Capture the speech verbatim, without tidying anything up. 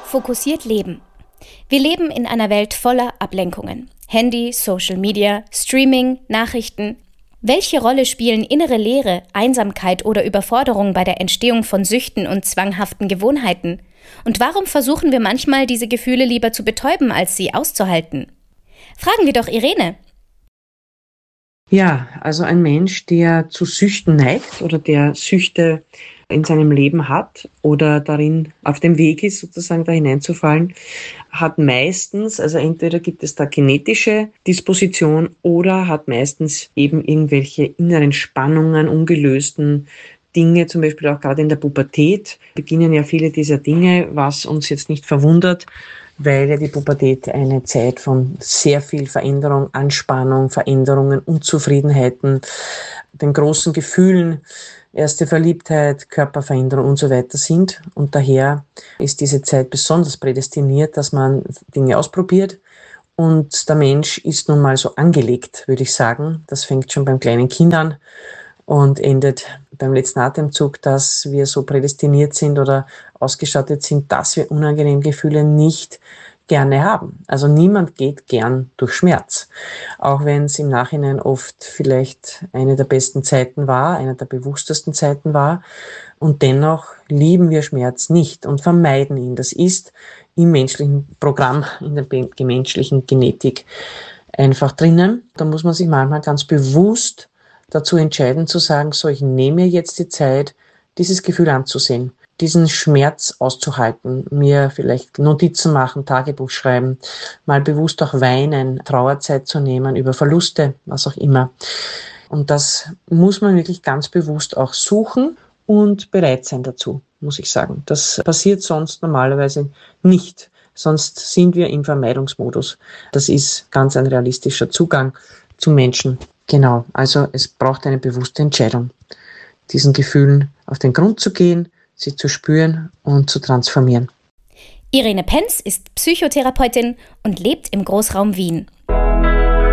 Fokussiert leben. Wir leben in einer Welt voller Ablenkungen. Handy, Social Media, Streaming, Nachrichten. Welche Rolle spielen innere Leere, Einsamkeit oder Überforderung bei der Entstehung von Süchten und zwanghaften Gewohnheiten? Und warum versuchen wir manchmal, diese Gefühle lieber zu betäuben, als sie auszuhalten? Fragen wir doch Irene. Ja, also ein Mensch, der zu Süchten neigt oder der Süchte in seinem Leben hat oder darin auf dem Weg ist, sozusagen da hineinzufallen, hat meistens, also entweder gibt es da genetische Disposition oder hat meistens eben irgendwelche inneren Spannungen, ungelösten Dinge, zum Beispiel auch gerade in der Pubertät beginnen ja viele dieser Dinge, was uns jetzt nicht verwundert, weil ja die Pubertät eine Zeit von sehr viel Veränderung, Anspannung, Veränderungen, Unzufriedenheiten, den großen Gefühlen, erste Verliebtheit, Körperveränderung und so weiter sind. Und daher ist diese Zeit besonders prädestiniert, dass man Dinge ausprobiert. Und der Mensch ist nun mal so angelegt, würde ich sagen. Das fängt schon beim kleinen Kind an und endet beim letzten Atemzug, dass wir so prädestiniert sind oder ausgestattet sind, dass wir unangenehme Gefühle nicht gerne haben. Also niemand geht gern durch Schmerz. Auch wenn es im Nachhinein oft vielleicht eine der besten Zeiten war, eine der bewusstesten Zeiten war. Und dennoch lieben wir Schmerz nicht und vermeiden ihn. Das ist im menschlichen Programm, in der menschlichen Genetik einfach drinnen. Da muss man sich manchmal ganz bewusst dazu entscheiden zu sagen, so, ich nehme mir jetzt die Zeit, dieses Gefühl anzusehen, diesen Schmerz auszuhalten, mir vielleicht Notizen machen, Tagebuch schreiben, mal bewusst auch weinen, Trauerzeit zu nehmen, über Verluste, was auch immer. Und das muss man wirklich ganz bewusst auch suchen und bereit sein dazu, muss ich sagen. Das passiert sonst normalerweise nicht. Sonst sind wir im Vermeidungsmodus. Das ist ganz ein realistischer Zugang zu Menschen. Genau, also es braucht eine bewusste Entscheidung, diesen Gefühlen auf den Grund zu gehen, sie zu spüren und zu transformieren. Irene Penz ist Psychotherapeutin und lebt im Großraum Wien.